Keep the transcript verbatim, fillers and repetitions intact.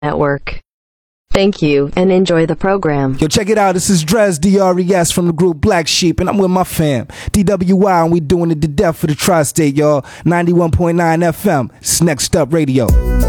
Network. Thank you and enjoy the program. Yo, check it out. This is Drez, D R E S from the group Black Sheep, and I'm with my fam, D W Y, and we doing it to death for the tri-state, y'all. ninety-one point nine F M. It's Next Up Radio.